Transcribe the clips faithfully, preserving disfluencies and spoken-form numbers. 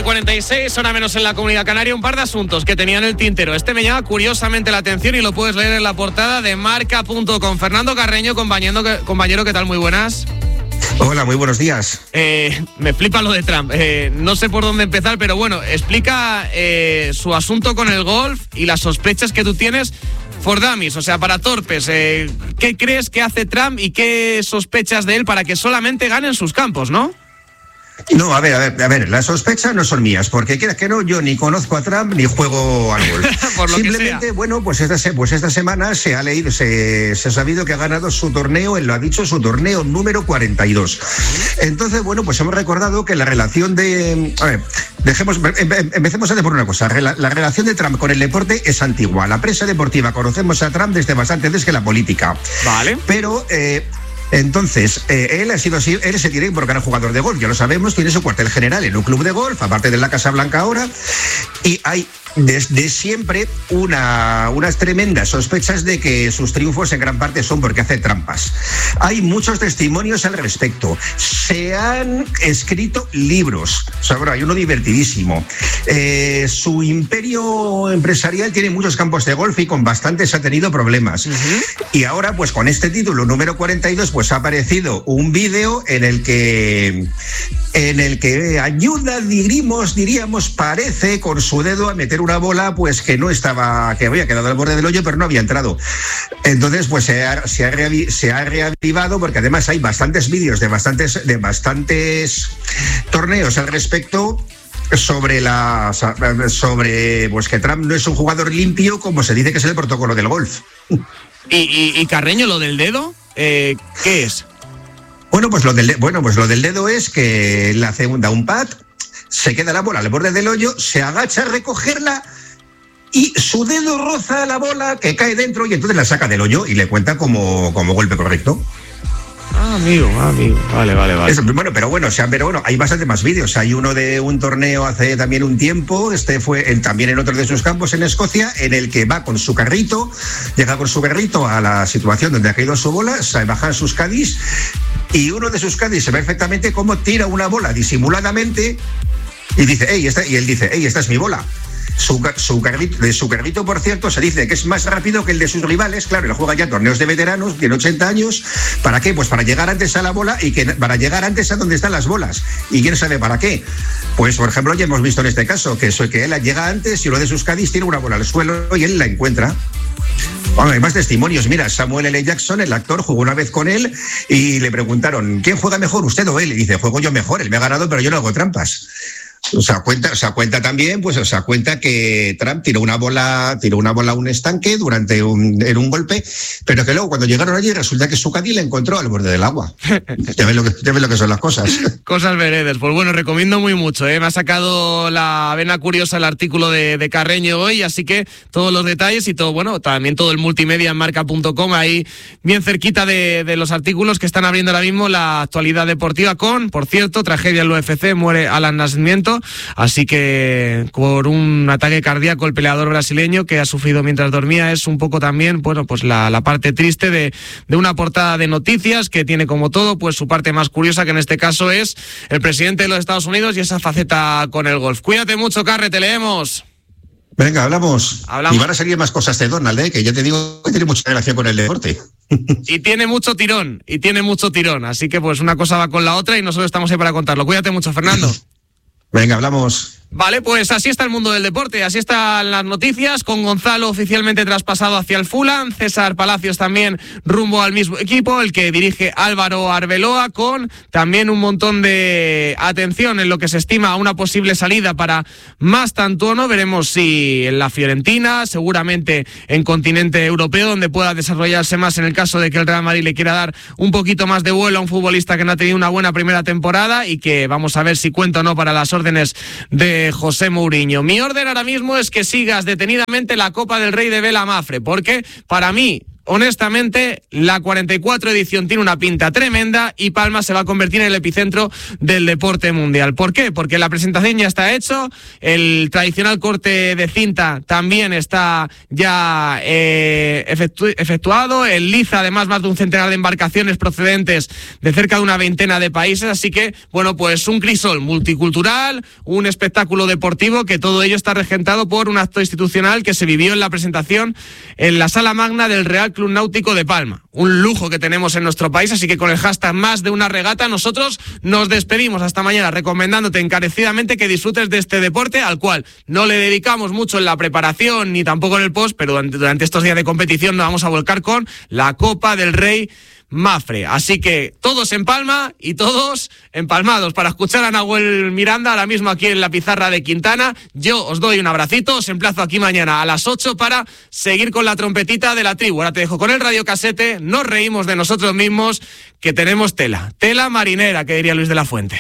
cuarenta y seis, hora menos en la Comunidad Canaria. Un par de asuntos que tenía en el tintero. Este me llama curiosamente la atención y lo puedes leer en la portada de marca punto com. Fernando Carreño, compañero, compañero, ¿qué tal? Muy buenas. Hola, muy buenos días. Eh, me flipa lo de Trump. Eh, no sé por dónde empezar, pero bueno, explica eh, su asunto con el golf y las sospechas que tú tienes for dummies, o sea, para torpes. Eh, ¿Qué crees que hace Trump y qué sospechas de él para que solamente gane en sus campos, no? No, a ver, a ver, a ver, las sospechas no son mías, porque quieras que no, yo ni conozco a Trump ni juego al golf. Por lo Simplemente, que sea. bueno, pues esta, pues esta semana se ha leído, se, se ha sabido que ha ganado su torneo, él lo ha dicho, su torneo número cuarenta y dos. Entonces, bueno, pues hemos recordado que la relación de... A ver, dejemos, empecemos a decir por una cosa. La, la relación de Trump con el deporte es antigua. La prensa deportiva conocemos a Trump desde bastante antes que la política. Vale. Pero... Eh, Entonces, eh, él ha sido así, él se tiene porque era jugador de golf, ya lo sabemos, tiene su cuartel general en un club de golf, aparte de la Casa Blanca ahora, y hay desde siempre una, unas tremendas sospechas de que sus triunfos en gran parte son porque hace trampas. Hay muchos testimonios al respecto. Se han escrito libros. O sea, bueno, hay uno divertidísimo. Eh, su imperio empresarial tiene muchos campos de golf y con bastantes ha tenido problemas. Uh-huh. Y ahora, pues con este título número cuarenta y dos, pues ha aparecido un vídeo en el que en el que ayuda, diríamos, diríamos, parece con su dedo a meter una bola pues que no estaba, que había quedado al borde del hoyo, pero no había entrado. Entonces, pues se ha, se ha, reavi, se ha reavivado, porque además hay bastantes vídeos de bastantes, de bastantes torneos al respecto. Sobre la sobre pues que Trump no es un jugador limpio, como se dice que es el protocolo del golf. Y, y, y Carreño, lo del dedo, eh, ¿qué es? Bueno, pues lo del bueno, pues lo del dedo es que la segunda un pad, se queda la bola al borde del hoyo, se agacha a recogerla y su dedo roza la bola que cae dentro y entonces la saca del hoyo y le cuenta como, como golpe correcto. Ah, amigo, ah, amigo. Vale, vale, vale. Eso, bueno, pero bueno, o sea, pero bueno, hay bastante más vídeos. Hay uno de un torneo hace también un tiempo, este fue en, también en otro de sus campos en Escocia, en el que va con su carrito, llega con su carrito a la situación donde ha caído su bola, se bajan sus caddies y uno de sus caddies se ve perfectamente cómo tira una bola disimuladamente y dice, hey, esta, y él dice, hey, esta es mi bola. Su, su, carrito, de su carrito, por cierto, se dice que es más rápido que el de sus rivales. Claro, él juega ya torneos de veteranos, tiene ochenta años. ¿Para qué? Pues para llegar antes a la bola y que para llegar antes a donde están las bolas. ¿Y quién sabe para qué? Pues, por ejemplo, ya hemos visto en este caso que, eso, que él llega antes y uno de sus caddies tiene una bola al suelo y él la encuentra. Bueno, hay más testimonios. Mira, Samuel L. Jackson, el actor, jugó una vez con él y le preguntaron, ¿quién juega mejor, usted o él? Y dice, juego yo mejor, él me ha ganado, pero yo no hago trampas. O sea, cuenta, o sea, cuenta también, pues, o sea, cuenta que Trump tiró una bola, tiró una bola a un estanque durante un, en un golpe, pero que luego cuando llegaron allí resulta que su caddy la encontró al borde del agua. Ya ves lo que, ya ves lo que son las cosas. Cosas veredes. Pues bueno, recomiendo muy mucho, ¿eh? Me ha sacado la vena curiosa el artículo de, de Carreño hoy, así que todos los detalles y todo, bueno, también todo el multimedia en marca punto com, ahí bien cerquita de, de los artículos que están abriendo ahora mismo la actualidad deportiva con, por cierto, tragedia en el U F C, muere Alan Nascimento. Así que por un ataque cardíaco el peleador brasileño que ha sufrido mientras dormía es un poco también, bueno, pues la, la parte triste de, de una portada de noticias que tiene como todo, pues su parte más curiosa, que en este caso es el presidente de los Estados Unidos y esa faceta con el golf. Cuídate mucho, Carre, te leemos. Venga, hablamos. hablamos. Y van a salir más cosas de Donald, ¿eh? Que ya te digo que tiene mucha relación con el deporte. Y tiene mucho tirón, y tiene mucho tirón. Así que pues una cosa va con la otra y nosotros estamos ahí para contarlo. Cuídate mucho, Fernando. Venga, hablamos. Vale, pues así está el mundo del deporte, así están las noticias, con Gonzalo oficialmente traspasado hacia el Fulham, César Palacios también rumbo al mismo equipo, el que dirige Álvaro Arbeloa, con también un montón de atención en lo que se estima a una posible salida para Mastantuono. Veremos si en la Fiorentina, seguramente en continente europeo, donde pueda desarrollarse más en el caso de que el Real Madrid le quiera dar un poquito más de vuelo a un futbolista que no ha tenido una buena primera temporada y que vamos a ver si cuenta o no para las órdenes de José Mourinho. Mi orden ahora mismo es que sigas detenidamente la Copa del Rey de Vela Mafre, porque para mí, honestamente, la cuarenta y cuatro edición tiene una pinta tremenda y Palma se va a convertir en el epicentro del deporte mundial. ¿Por qué? Porque la presentación ya está hecho, el tradicional corte de cinta también está ya eh, efectu- efectuado, el Liza además más de un centenar de embarcaciones procedentes de cerca de una veintena de países, así que, bueno, pues un crisol multicultural, un espectáculo deportivo, que todo ello está regentado por un acto institucional que se vivió en la presentación en la sala magna del Real Club Náutico de Palma. Un lujo que tenemos en nuestro país, así que con el hashtag más de una regata nosotros nos despedimos hasta mañana, recomendándote encarecidamente que disfrutes de este deporte al cual no le dedicamos mucho en la preparación ni tampoco en el post, pero durante, durante estos días de competición nos vamos a volcar con la Copa del Rey Mafre. Así que todos en Palma y todos empalmados para escuchar a Nahuel Miranda ahora mismo aquí en la pizarra de Quintana. Yo os doy un abracito, os emplazo aquí mañana a las ocho para seguir con la trompetita de la tribu. Ahora te dejo con el radiocasete, nos reímos de nosotros mismos, que tenemos tela, tela marinera, que diría Luis de la Fuente.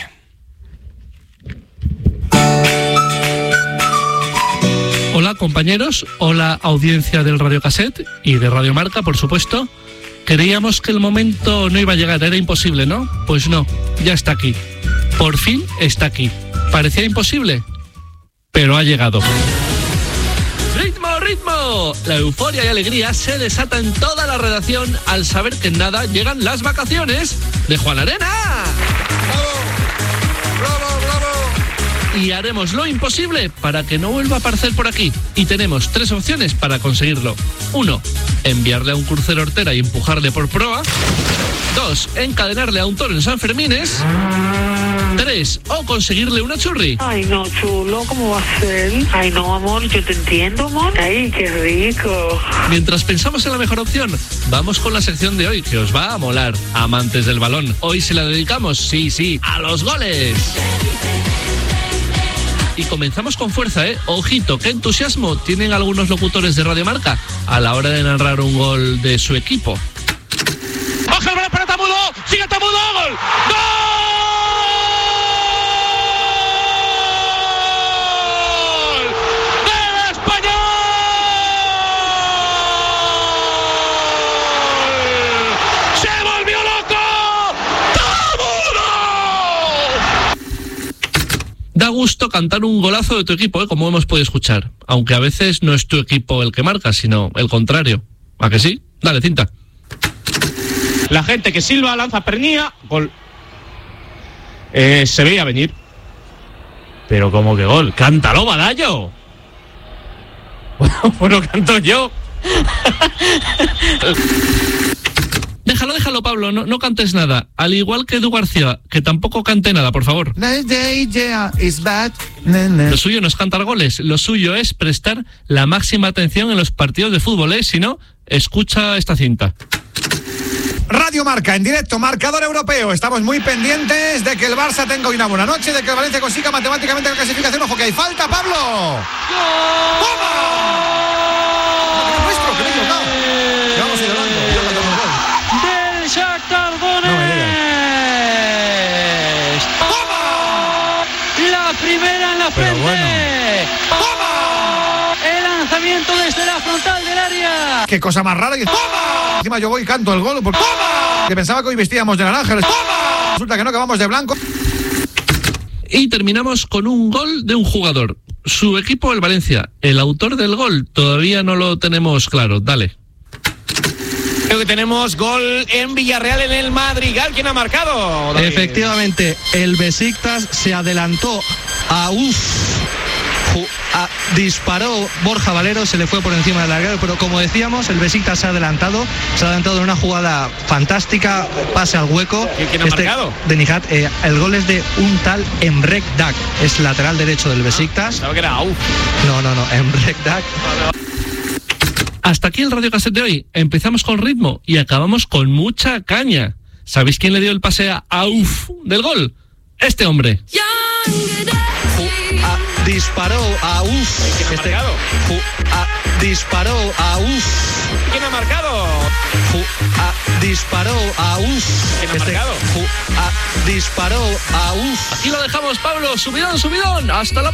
Hola compañeros, hola audiencia del Radiocassette y de Radio Marca, por supuesto. Creíamos que el momento no iba a llegar, era imposible, ¿no? Pues no, ya está aquí. Por fin está aquí. Parecía imposible, pero ha llegado. ¡Ritmo, ritmo! La euforia y alegría se desata en toda la redacción al saber que en nada llegan las vacaciones de Juan Arena. ¡Bravo! ¡Bravo, bravo! Y haremos lo imposible para que no vuelva a aparecer por aquí. Y tenemos tres opciones para conseguirlo. Uno, enviarle a un crucero hortera y empujarle por proa. Dos, encadenarle a un toro en San Fermines. Tres, o conseguirle una churri. Ay, no, chulo, ¿cómo va a ser? Ay, no, amor, yo te entiendo, amor. Ay, qué rico. Mientras pensamos en la mejor opción, vamos con la sección de hoy, que os va a molar, amantes del balón. Hoy se la dedicamos, sí, sí, a los goles. Y comenzamos con fuerza, ¿eh? Ojito, qué entusiasmo tienen algunos locutores de Radio Marca a la hora de narrar un gol de su equipo. ¡Ojo el balón para Tamudo! ¡Sigue Tamudo! ¡Gol! ¡Gol! ¡Del Español! ¡Se volvió loco! ¡Tamudo! Da gusto cantar un golazo de tu equipo, ¿eh? Como hemos podido escuchar. Aunque a veces no es tu equipo el que marca, sino el contrario. ¿A que sí? Dale, cinta. La gente que silba, lanza pernía, gol. Eh, se veía venir. Pero como que gol. ¡Cántalo, Badallo! Bueno, canto yo. Déjalo, déjalo, Pablo, no, no cantes nada. Al igual que Edu García, que tampoco cante nada, por favor. Lo suyo no es cantar goles, lo suyo es prestar la máxima atención en los partidos de fútbol, ¿eh? Si no, escucha esta cinta. Radio Marca en directo, marcador europeo. Estamos muy pendientes de que el Barça tenga hoy una buena noche, de que el Valencia consiga matemáticamente la clasificación. Ojo que hay falta, Pablo. ¡Toma! No, nuestro, que me he equivocado. Que vamos a ir hablando. Del Shakhtar Donetsk. ¡Toma! La primera en la frente. Bueno. ¡Toma! El lanzamiento desde la frontal del área. Qué cosa más rara. ¡Toma! Encima yo voy y canto el gol. Porque... ¡Toma! Que pensaba que hoy vestíamos de naranja. ¡Toma! Resulta que no, que vamos de blanco. Y terminamos con un gol de un jugador. Su equipo, el Valencia. El autor del gol todavía no lo tenemos claro. Dale. Creo que tenemos gol en Villarreal en el Madrigal. ¿Quién ha marcado, David? Efectivamente, el Besiktas se adelantó a Uf. A, disparó Borja Valero, se le fue por encima del larguero, pero como decíamos, el Besiktas se ha adelantado, se ha adelantado en una jugada fantástica, pase al hueco. ¿Quién ha este, marcado? De Nihat, eh, el gol es de un tal Emrek Dak, es lateral derecho del Besiktas. Sabía que era Uf. No, no, no, Emrek Dak. Hasta aquí el radiocassette de hoy. Empezamos con ritmo y acabamos con mucha caña. ¿Sabéis quién le dio el pase a Uf del gol? Este hombre. A, disparó a Uf. ¿Quién ha este, marcado? A, disparó a Uf. ¿Quién ha marcado? A, disparó a Uf. ¿Quién ha este, marcado? A, disparó a Uf. Aquí lo dejamos, Pablo. Subidón, subidón. Hasta la